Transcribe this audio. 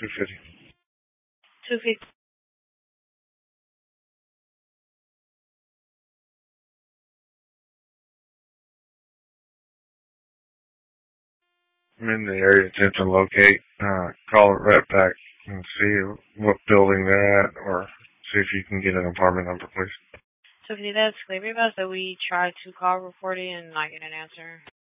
250. 250. I'm in the area attempt to locate. Call it right back and see what building they're at, or see if you can get an apartment number, please. 250, that's clear. Maybe that we tried to call reporting and not get an answer.